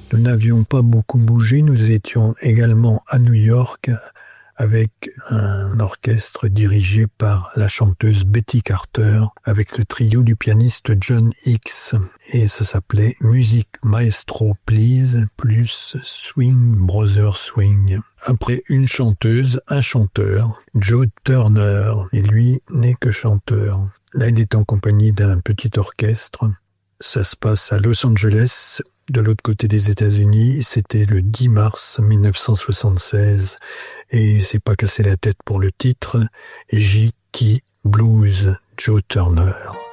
Nous n'avions pas beaucoup bougé, nous étions également à New York avec un orchestre dirigé par la chanteuse Betty Carter, avec le trio du pianiste John Hicks, et ça s'appelait Music Maestro Please plus Swing Brother Swing. Après une chanteuse, un chanteur, Joe Turner, et lui n'est que chanteur. Là, il est en compagnie d'un petit orchestre. Ça se passe à Los Angeles, de l'autre côté des États-Unis. C'était le 10 mars 1976 et il s'est pas cassé la tête pour le titre. J.T. Blues, Joe Turner.